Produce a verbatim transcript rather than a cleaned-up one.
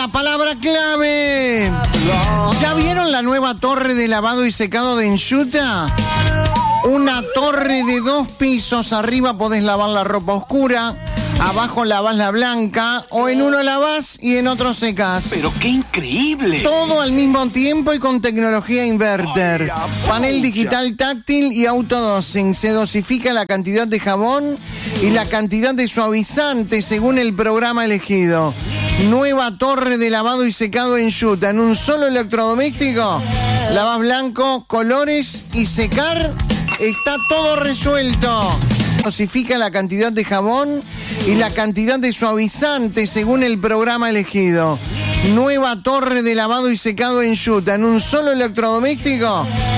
la palabra clave. ¿Ya vieron la nueva torre de lavado y secado de Enjuta? Una torre de dos pisos. Arriba podés lavar la ropa oscura, abajo lavás la blanca, o en uno lavás y en otro secás. ¡Pero qué increíble! Todo al mismo tiempo y con tecnología inverter. Panel digital táctil y autodosing. Se dosifica la cantidad de jabón y la cantidad de suavizante según el programa elegido. Nueva torre de lavado y secado Enjuta. En un solo electrodoméstico, lavás blanco, colores y secar. Está todo resuelto. Dosifica la cantidad de jabón y la cantidad de suavizante según el programa elegido. Nueva torre de lavado y secado Enjuta. En un solo electrodoméstico,